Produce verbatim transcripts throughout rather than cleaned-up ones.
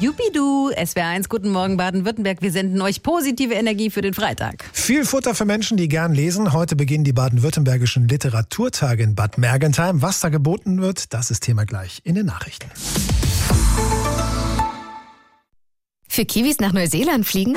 Jupidu, S W R eins, guten Morgen Baden-Württemberg. Wir senden euch positive Energie für den Freitag. Viel Futter für Menschen, die gern lesen. Heute beginnen die baden-württembergischen Literaturtage in Bad Mergentheim. Was da geboten wird, das ist Thema gleich in den Nachrichten. Für Kiwis nach Neuseeland fliegen?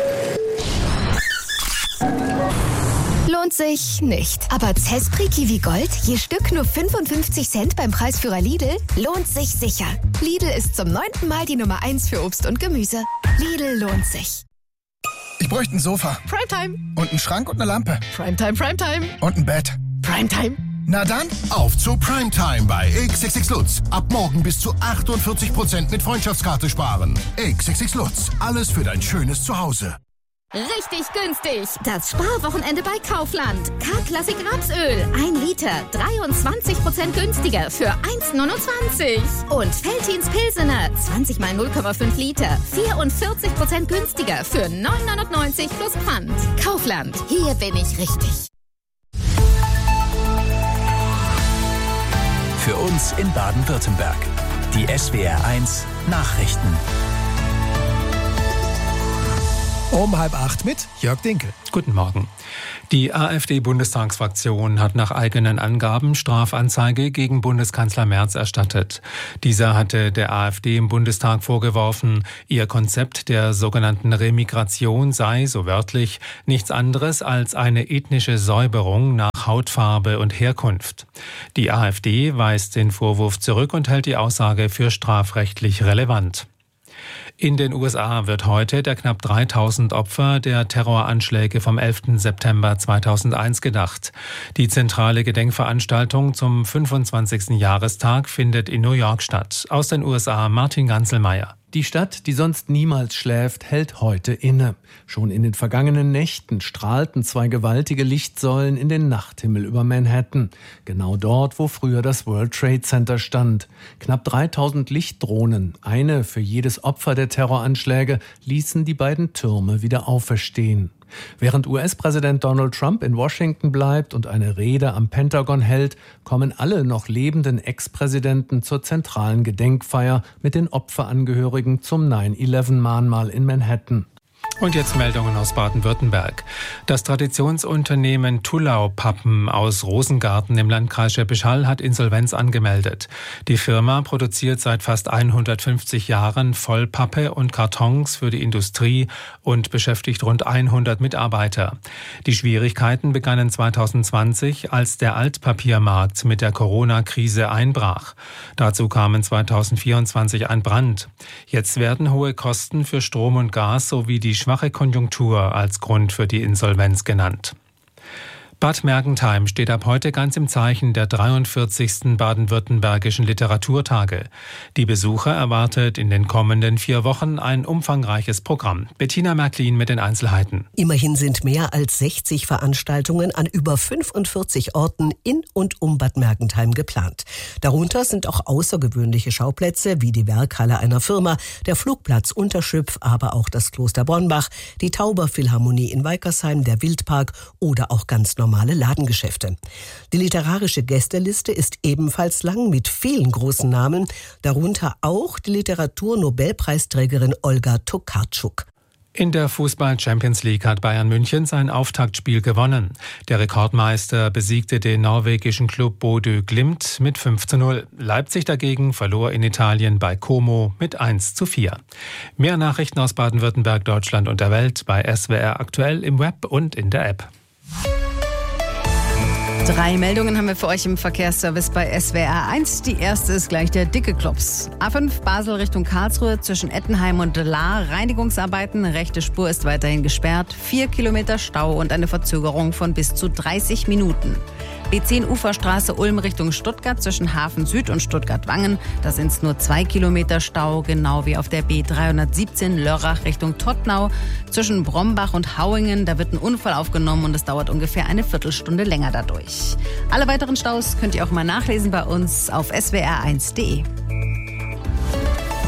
Lohnt sich nicht. Aber Zespri Kiwi Gold, je Stück nur fünfundfünfzig Cent beim Preisführer Lidl, lohnt sich sicher. Lidl ist zum neunten Mal die Nummer eins für Obst und Gemüse. Lidl lohnt sich. Ich bräuchte ein Sofa. Primetime. Und einen Schrank und eine Lampe. Primetime, Primetime. Und ein Bett. Primetime. Na dann, auf zu Primetime bei X X X Lutz. Ab morgen bis zu achtundvierzig Prozent mit Freundschaftskarte sparen. X X X Lutz. Alles für dein schönes Zuhause. Richtig günstig. Das Sparwochenende bei Kaufland. K-Klassik Rapsöl. ein Liter. dreiundzwanzig Prozent günstiger für eins neunundzwanzig. Und Veltins Pilsener. zwanzig mal null Komma fünf Liter. vierundvierzig Prozent günstiger für neun neunundneunzig plus Pfand. Kaufland. Hier bin ich richtig. Für uns in Baden-Württemberg. Die S W R eins Nachrichten. Um halb acht mit Jörg Dinkel. Guten Morgen. Die AfD-Bundestagsfraktion hat nach eigenen Angaben Strafanzeige gegen Bundeskanzler Merz erstattet. Dieser hatte der AfD im Bundestag vorgeworfen, ihr Konzept der sogenannten Remigration sei, so wörtlich, nichts anderes als eine ethnische Säuberung nach Hautfarbe und Herkunft. Die AfD weist den Vorwurf zurück und hält die Aussage für strafrechtlich relevant. In den U S A wird heute der knapp dreitausend Opfer der Terroranschläge vom elften September zweitausendeins gedacht. Die zentrale Gedenkveranstaltung zum fünfundzwanzigsten Jahrestag findet in New York statt. Aus den U S A Martin Ganzelmeier. Die Stadt, die sonst niemals schläft, hält heute inne. Schon in den vergangenen Nächten strahlten zwei gewaltige Lichtsäulen in den Nachthimmel über Manhattan. Genau dort, wo früher das World Trade Center stand. Knapp dreitausend Lichtdrohnen, eine für jedes Opfer der Terroranschläge, ließen die beiden Türme wieder auferstehen. Während U S-Präsident Donald Trump in Washington bleibt und eine Rede am Pentagon hält, kommen alle noch lebenden Ex-Präsidenten zur zentralen Gedenkfeier mit den Opferangehörigen zum neun elf Mahnmal in Manhattan. Und jetzt Meldungen aus Baden-Württemberg. Das Traditionsunternehmen Tullau Pappen aus Rosengarten im Landkreis Schwäbisch Hall hat Insolvenz angemeldet. Die Firma produziert seit fast hundertfünfzig Jahren Vollpappe und Kartons für die Industrie und beschäftigt rund hundert Mitarbeiter. Die Schwierigkeiten begannen zweitausendzwanzig, als der Altpapiermarkt mit der Corona-Krise einbrach. Dazu kamen zweitausendvierundzwanzig ein Brand. Jetzt werden hohe Kosten für Strom und Gas sowie die schwache Konjunktur als Grund für die Insolvenz genannt. Bad Mergentheim steht ab heute ganz im Zeichen der dreiundvierzigsten baden-württembergischen Literaturtage. Die Besucher erwartet in den kommenden vier Wochen ein umfangreiches Programm. Bettina Märklin mit den Einzelheiten. Immerhin sind mehr als sechzig Veranstaltungen an über fünfundvierzig Orten in und um Bad Mergentheim geplant. Darunter sind auch außergewöhnliche Schauplätze wie die Werkhalle einer Firma, der Flugplatz Unterschüpf, aber auch das Kloster Bornbach, die Tauberphilharmonie in Weikersheim, der Wildpark oder auch ganz normale Ladengeschäfte. Die literarische Gästeliste ist ebenfalls lang mit vielen großen Namen, darunter auch die Literatur-Nobelpreisträgerin Olga Tokarczuk. In der Fußball-Champions League hat Bayern München sein Auftaktspiel gewonnen. Der Rekordmeister besiegte den norwegischen Klub Bodø Glimt mit fünf zu null. Leipzig dagegen verlor in Italien bei Como mit eins zu vier. Mehr Nachrichten aus Baden-Württemberg, Deutschland und der Welt bei S W R aktuell im Web und in der App. Drei Meldungen haben wir für euch im Verkehrsservice bei S W R eins. Die erste ist gleich der dicke Klops. A fünf Basel Richtung Karlsruhe zwischen Ettenheim und Lahr. Reinigungsarbeiten. Rechte Spur ist weiterhin gesperrt. Vier Kilometer Stau und eine Verzögerung von bis zu dreißig Minuten. B zehn Uferstraße Ulm Richtung Stuttgart zwischen Hafen Süd und Stuttgart-Wangen. Da sind es nur zwei Kilometer Stau, genau wie auf der B dreihundertsiebzehn Lörrach Richtung Tottnau. Zwischen Brombach und Hauingen, da wird ein Unfall aufgenommen und es dauert ungefähr eine Viertelstunde länger dadurch. Alle weiteren Staus könnt ihr auch mal nachlesen bei uns auf s w r eins punkt d e.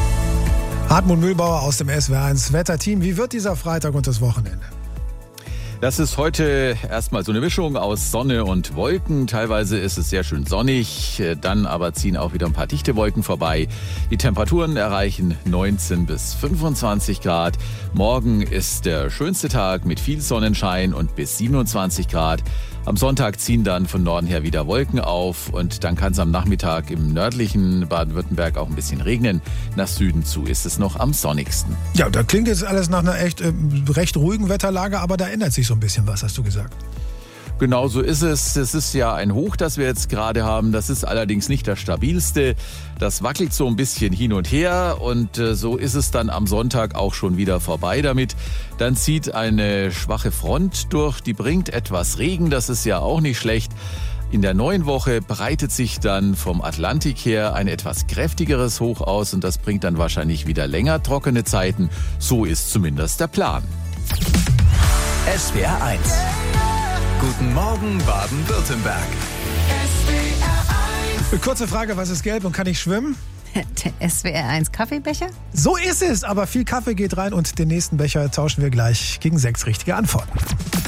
Hartmut Mühlbauer aus dem S W R eins Wetterteam. Wie wird dieser Freitag und das Wochenende? Das ist heute erstmal so eine Mischung aus Sonne und Wolken. Teilweise ist es sehr schön sonnig, dann aber ziehen auch wieder ein paar dichte Wolken vorbei. Die Temperaturen erreichen neunzehn bis fünfundzwanzig Grad. Morgen ist der schönste Tag mit viel Sonnenschein und bis siebenundzwanzig Grad. Am Sonntag ziehen dann von Norden her wieder Wolken auf und dann kann es am Nachmittag im nördlichen Baden-Württemberg auch ein bisschen regnen. Nach Süden zu ist es noch am sonnigsten. Ja, da klingt jetzt alles nach einer echt äh, recht ruhigen Wetterlage, aber da ändert sich so ein bisschen was, hast du gesagt. Genau so ist es. Es ist ja ein Hoch, das wir jetzt gerade haben. Das ist allerdings nicht das stabilste. Das wackelt so ein bisschen hin und her und äh, so ist es dann am Sonntag auch schon wieder vorbei damit. Dann zieht eine schwache Front durch, die bringt etwas Regen, das ist ja auch nicht schlecht. In der neuen Woche breitet sich dann vom Atlantik her ein etwas kräftigeres Hoch aus und das bringt dann wahrscheinlich wieder länger trockene Zeiten. So ist zumindest der Plan. S W R eins. Guten Morgen Baden-Württemberg. Kurze Frage, was ist gelb und kann ich schwimmen? Der S W R eins Kaffeebecher? So ist es, aber viel Kaffee geht rein und den nächsten Becher tauschen wir gleich gegen sechs richtige Antworten.